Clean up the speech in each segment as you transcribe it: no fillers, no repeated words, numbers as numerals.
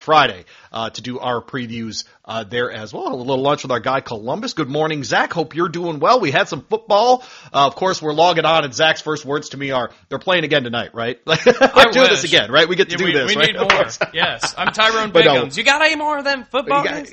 Friday to do our previews there as well. A little lunch with our guy Columbus. Good morning, Zach. Hope you're doing well. We had some football. Of course, we're logging on, and Zach's first words to me are, "They're playing again tonight, right?" We're doing this again, right? We get to do this. We right? need more. Yes, I'm Tyrone Biggums. You got any more of them football games?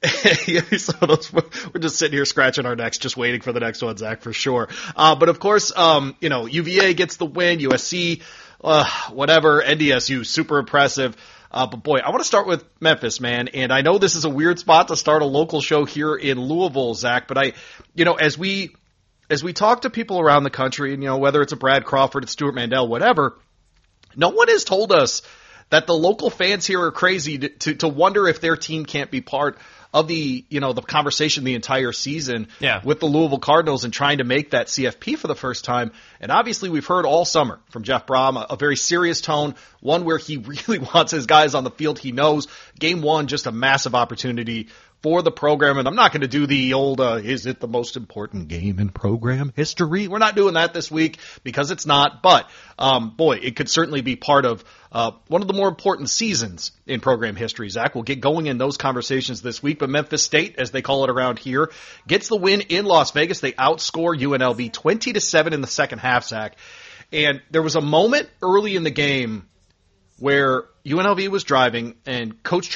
We're just sitting here scratching our necks, just waiting for the next one, Zach, for sure. But of course, UVA gets the win, USC, whatever, NDSU, super impressive. But boy, I want to start with Memphis, man. And I know this is a weird spot to start a local show here in Louisville, Zach, but as we talk to people around the country, and whether it's a Brad Crawford, it's Stuart Mandel, whatever, no one has told us that the local fans here are crazy to wonder if their team can't be part of the conversation the entire season with the Louisville Cardinals and trying to make that CFP for the first time. And obviously we've heard all summer from Jeff Brom a very serious tone, one where he really wants his guys on the field. He knows game one, just a massive opportunity for the program. And I'm not going to do the old, is it the most important game in program history? We're not doing that this week because it's not. But, boy, it could certainly be part of one of the more important seasons in program history, Zach. We'll get going in those conversations this week. But Memphis State, as they call it around here, gets the win in Las Vegas. They outscore UNLV 20-7 in the second half, Zach. And there was a moment early in the game where UNLV was driving and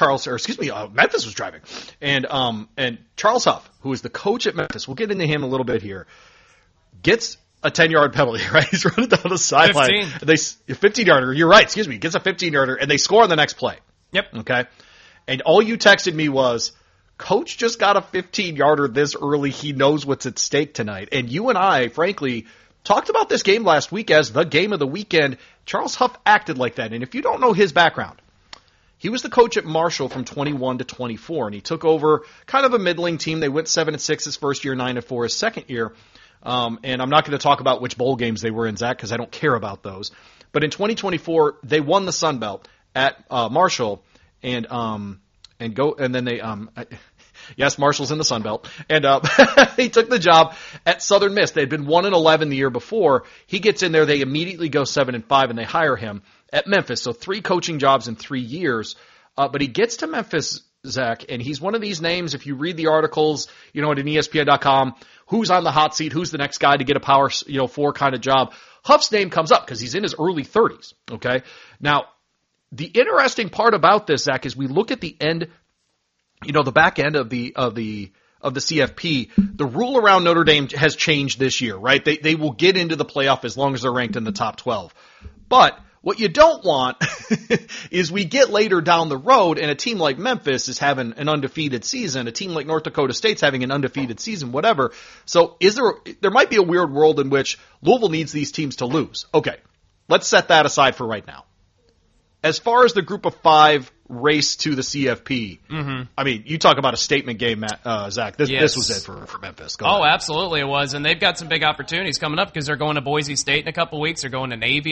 Memphis was driving. And Charles Huff, who is the coach at Memphis, we'll get into him a little bit here, gets a 10-yard penalty, right? He's running down the sideline. 15-yarder, you're right, excuse me, gets a 15-yarder, and they score on the next play. Yep. Okay? And all you texted me was, Coach just got a 15-yarder this early. He knows what's at stake tonight. And you and I, frankly, talked about this game last week as the game of the weekend. Charles Huff acted like that. And if you don't know his background, he was the coach at Marshall from 21 to 24, and he took over kind of a middling team. They went 7-6 his first year, 9-4 his second year. And I'm not going to talk about which bowl games they were in, Zach, because I don't care about those. But in 2024, they won the Sun Belt at Marshall, and then they yes, Marshall's in the Sun Belt, and he took the job at Southern Miss. They had been 1-11 the year before. He gets in there, they immediately go 7-5, and they hire him at Memphis. So 3 coaching jobs in 3 years. But he gets to Memphis, Zach, and he's one of these names, if you read the articles, at an ESPN.com, who's on the hot seat, who's the next guy to get a Power 4 kind of job. Huff's name comes up because he's in his early 30s, okay? Now, the interesting part about this, Zach, is we look at the end, the back end of the CFP. The rule around Notre Dame has changed this year, right? They will get into the playoff as long as they're ranked in the top 12. But what you don't want is we get later down the road and a team like Memphis is having an undefeated season, a team like North Dakota State's having an undefeated season, whatever. So there might be a weird world in which Louisville needs these teams to lose. Okay, let's set that aside for right now. As far as the group of 5 race to the CFP, I mean, you talk about a statement game, Zach. This was it for Memphis. Go ahead. Absolutely it was, and they've got some big opportunities coming up because they're going to Boise State in a couple weeks. They're going to Navy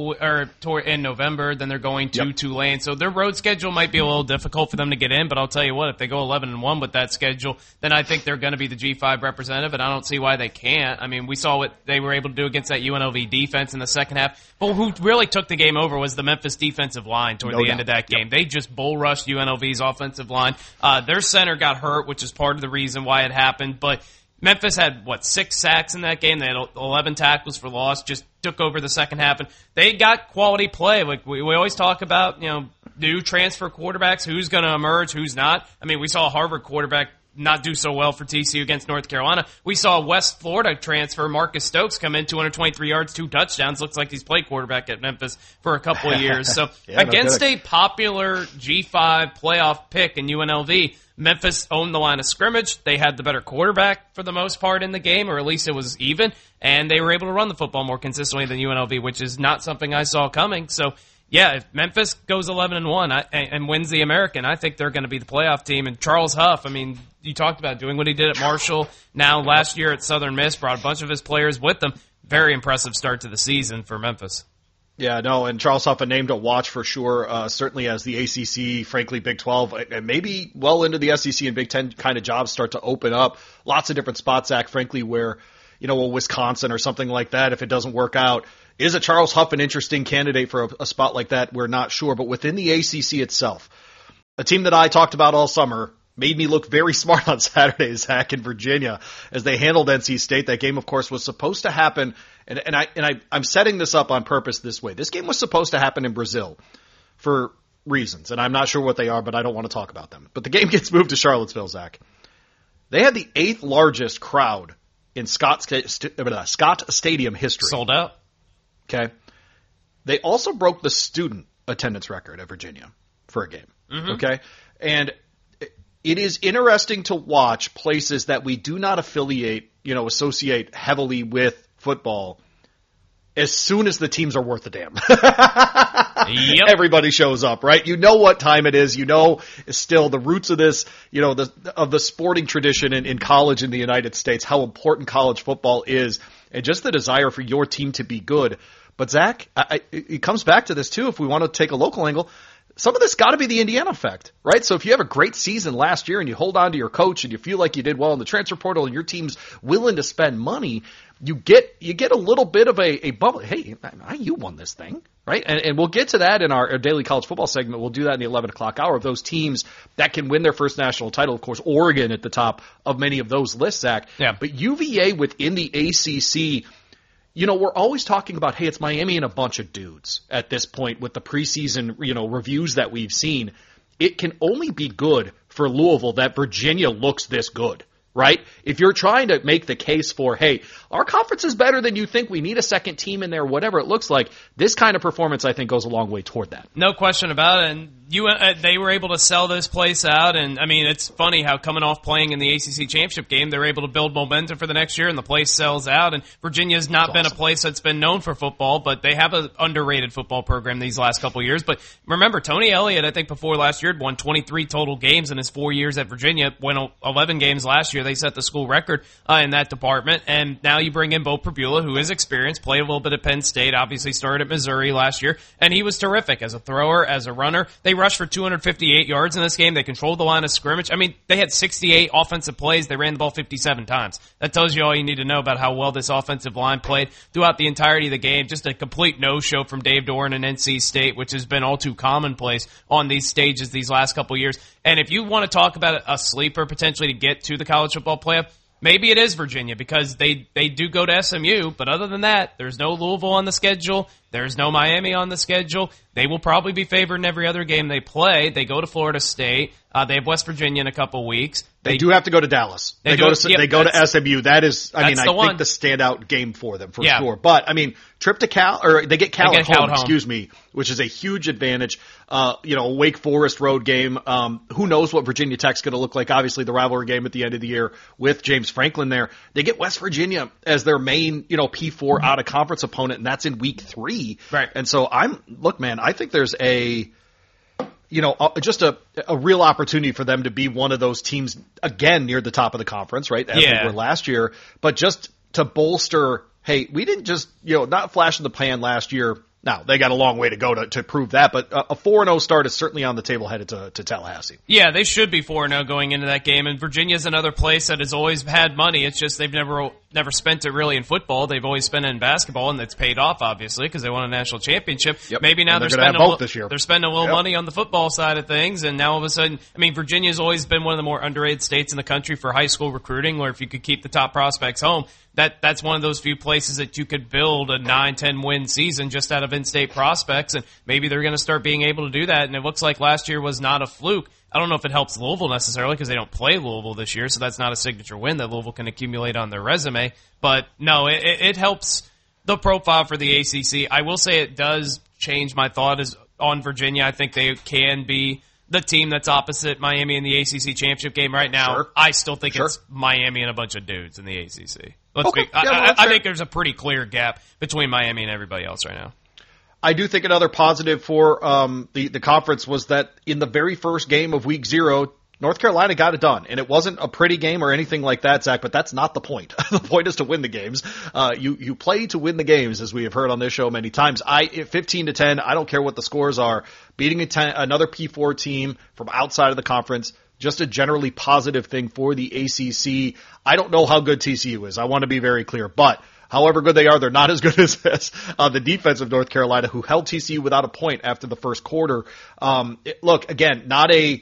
in November. Then they're going to Tulane. So their road schedule might be a little difficult for them to get in. But I'll tell you what, if they go 11-1 with that schedule, then I think they're going to be the G5 representative, and I don't see why they can't. I mean, we saw what they were able to do against that UNLV defense in the second half. But who really took the game over was the Memphis defensive line toward the end of that game. They just bull rushed UNLV's offensive line. Their center got hurt, which is part of the reason why it happened. But Memphis had, 6 sacks in that game. They had 11 tackles for loss, just took over the second half. And they got quality play. Like we always talk about, new transfer quarterbacks, who's going to emerge, who's not. I mean, we saw a Harvard quarterback not do so well for TCU against North Carolina. We saw a West Florida transfer, Marcus Stokes, come in 223 yards, 2 touchdowns. Looks like he's played quarterback at Memphis for a couple of years. So against a popular G5 playoff pick in UNLV, Memphis owned the line of scrimmage. They had the better quarterback for the most part in the game, or at least it was even, and they were able to run the football more consistently than UNLV, which is not something I saw coming. So yeah, if Memphis goes 11-1 and wins the American, I think they're going to be the playoff team. And Charles Huff, I mean, you talked about doing what he did at Marshall. Now, last year at Southern Miss, brought a bunch of his players with him. Very impressive start to the season for Memphis. Yeah, no, and Charles Huff, a name to watch for sure, certainly as the ACC, frankly, Big 12, and maybe well into the SEC and Big 10 kind of jobs start to open up. Lots of different spots, Zach, frankly, where, a Wisconsin or something like that, if it doesn't work out. Is a Charles Huff an interesting candidate for a spot like that? We're not sure. But within the ACC itself, A team that I talked about all summer made me look very smart on Saturday, Zach, in Virginia, as they handled NC State. That game, of course, was supposed to happen, and I'm setting this up on purpose this way. This game was supposed to happen in Brazil for reasons, and I'm not sure what they are, but I don't want to talk about them. But the game gets moved to Charlottesville, Zach. They had the 8th largest crowd in Scott Stadium history. Sold out. Okay. They also broke the student attendance record at Virginia for a game. Mm-hmm. Okay. And it is interesting to watch places that we do not associate heavily with football. As soon as the teams are worth a damn, yep. Everybody shows up, right? You know what time it is. You know, still the roots of this, of the sporting tradition in college in the United States, how important college football is, and just the desire for your team to be good. But Zach, it comes back to this too. If we want to take a local angle, some of this got to be the Indiana effect, right? So if you have a great season last year and you hold on to your coach and you feel like you did well in the transfer portal and your team's willing to spend money, you get a little bit of a bubble. Hey, you won this thing, right? And we'll get to that in our daily college football segment. We'll do that in the 11 o'clock hour of those teams that can win their first national title. Of course, Oregon at the top of many of those lists, Zach. Yeah. But UVA within the ACC, we're always talking about, hey, it's Miami and a bunch of dudes at this point with the preseason, reviews that we've seen. It can only be good for Louisville that Virginia looks this good, right? If you're trying to make the case for, hey, our conference is better than you think, we need a second team in there, whatever it looks like, this kind of performance, I think, goes a long way toward that. No question about it. And they were able to sell this place out. And, I mean, it's funny how coming off playing in the ACC championship game, they're able to build momentum for the next year, and the place sells out. And Virginia's not been a place that's been known for football, but they have an underrated football program these last couple of years. But remember, Tony Elliott, I think before last year, had won 23 total games in his 4 years at Virginia, won 11 games last year. They set the school record in that department. And now you bring in Bo Prabula, who is experienced, played a little bit at Penn State, obviously started at Missouri last year, and he was terrific as a thrower, as a runner. They rushed for 258 yards in this game. They controlled the line of scrimmage. I mean, they had 68 offensive plays. They ran the ball 57 times. That tells you all you need to know about how well this offensive line played throughout the entirety of the game. Just a complete no-show from Dave Doeren and NC State, which has been all too commonplace on these stages these last couple of years. And if you want to talk about a sleeper potentially to get to the college football playoff, maybe it is Virginia, because they do go to SMU, but other than that, there's no Louisville on the schedule. There's no Miami on the schedule. They will probably be favored in every other game they play. They go to Florida State. They have West Virginia in a couple weeks. They do have to go to Dallas. They go to SMU. That is, I think the standout game for them for sure. But I mean, trip to Cal, or they get Cal at home, which is a huge advantage. Wake Forest road game. Who knows what Virginia Tech's going to look like? Obviously, the rivalry game at the end of the year with James Franklin there. They get West Virginia as their main, P4 out of conference opponent, and that's in week 3. Right. And so I think there's just a real opportunity for them to be one of those teams again near the top of the conference, right? As they were last year, but just to bolster, hey, we didn't just, not flash in the pan last year. Now, they got a long way to go to prove that, but a 4-0 start is certainly on the table headed to Tallahassee. Yeah, they should be 4-0 going into that game, and Virginia's another place that has always had money. It's just they've never spent it really in football. They've always spent it in basketball, and it's paid off, obviously, because they won a national championship. Yep. Maybe now they're spending both this year. They're spending a little money on the football side of things, and now all of a sudden, I mean, Virginia's always been one of the more underrated states in the country for high school recruiting, where if you could keep the top prospects home, that's one of those few places that you could build a 9-10 win season just out of in-state prospects, and maybe they're going to start being able to do that. And it looks like last year was not a fluke. I don't know if it helps Louisville necessarily because they don't play Louisville this year, so that's not a signature win that Louisville can accumulate on their resume. But no, it helps the profile for the ACC. I will say it does change my thought on Virginia. I think they can be the team that's opposite Miami in the ACC championship game right now. Sure. I still think it's Miami and a bunch of dudes in the ACC. I think there's a pretty clear gap between Miami and everybody else right now. I do think another positive for the conference was that in the very first game of week 0, North Carolina got it done. And it wasn't a pretty game or anything like that, Zach, but that's not the point. The point is to win the games. You play to win the games, as we have heard on this show many times. 15-10, I don't care what the scores are. Beating another P4 team from outside of the conference, just a generally positive thing for the ACC. I don't know how good TCU is. I want to be very clear, but however good they are, they're not as good as the defense of North Carolina, who held TCU without a point after the first quarter. Look, again, not a